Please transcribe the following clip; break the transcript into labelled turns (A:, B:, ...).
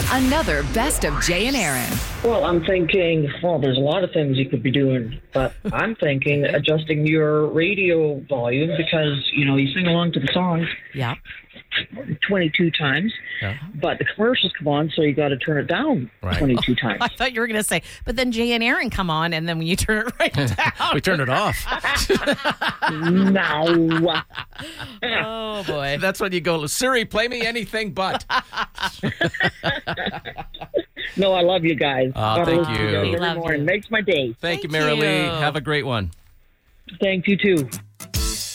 A: Another Best of Jay and Aaron.
B: Well, I'm thinking, there's a lot of things you could be doing, but I'm thinking adjusting your radio volume because, you sing along to the songs
C: Yeah.
B: 22 times, but the commercials come on, so you got to turn it down 22 times.
C: I thought you were going to say, but then Jay and Aaron come on, and then when you turn it right down.
D: We turn it off.
B: No.
C: Oh, boy.
D: That's when you go, Siri, play me anything but.
B: No, I love you guys.
D: Oh, thank you.
B: Every
C: We love
B: morning.
C: you.
B: Makes my day.
D: Thank you,
C: Thank
D: Mary Lee.
C: you.
D: Have a great one.
B: Thank you, too.